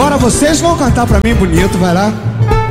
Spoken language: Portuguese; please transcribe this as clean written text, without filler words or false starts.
Agora vocês vão cantar pra mim bonito, vai lá.